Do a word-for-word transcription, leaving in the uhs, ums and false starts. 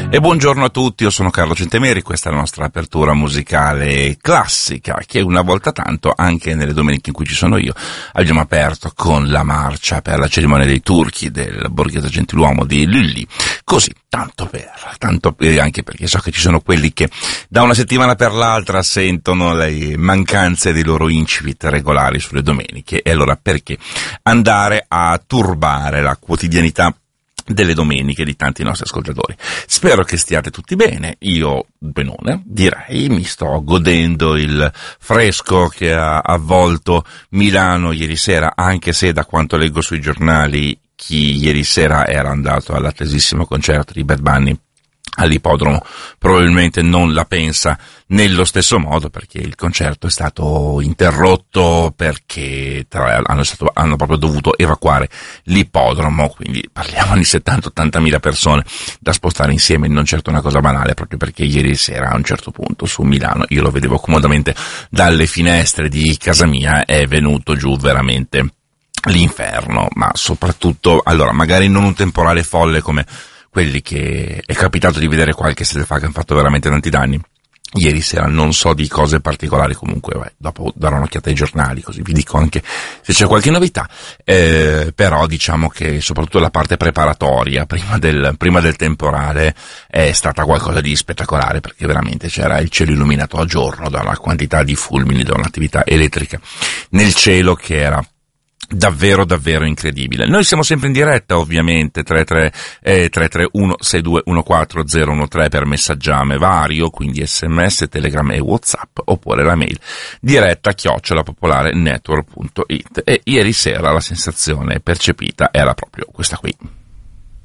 E buongiorno a tutti, io sono Carlo Centemeri, questa è la nostra apertura musicale classica, che una volta tanto, anche nelle domeniche in cui ci sono io, abbiamo aperto con la marcia per la cerimonia dei turchi del Borghese Gentiluomo di Lully, così, tanto per, tanto per, anche perché so che ci sono quelli che da una settimana per l'altra sentono le mancanze dei loro incipit regolari sulle domeniche, e allora perché andare a turbare la quotidianità delle domeniche di tanti nostri ascoltatori. Spero che stiate tutti bene, io benone, direi, mi sto godendo il fresco che ha avvolto Milano ieri sera, anche se da quanto leggo sui giornali chi ieri sera era andato all'attesissimo concerto di Bad Bunny all'ippodromo probabilmente non la pensa nello stesso modo, perché il concerto è stato interrotto perché tra, hanno, stato, hanno proprio dovuto evacuare l'ippodromo, quindi parliamo di settanta ottanta mila persone da spostare insieme, non certo una cosa banale, proprio perché ieri sera a un certo punto su Milano, io lo vedevo comodamente dalle finestre di casa mia, è venuto giù veramente l'inferno, ma soprattutto, allora, magari non un temporale folle come quelli che è capitato di vedere qualche sera fa, che hanno fatto veramente tanti danni. Ieri sera non so di cose particolari, comunque beh, dopo darò un'occhiata ai giornali, così vi dico anche se c'è qualche novità, eh, però diciamo che soprattutto la parte preparatoria prima del, prima del temporale è stata qualcosa di spettacolare, perché veramente c'era il cielo illuminato a giorno da una quantità di fulmini, da un'attività elettrica nel cielo che era davvero davvero incredibile. Noi siamo sempre in diretta, ovviamente, tre tre tre uno sei due uno quattro zero uno tre per messaggiame vario, quindi sms, telegram e whatsapp, oppure la mail diretta chiocciola popolare network punto it. E ieri sera la sensazione percepita era proprio questa qui.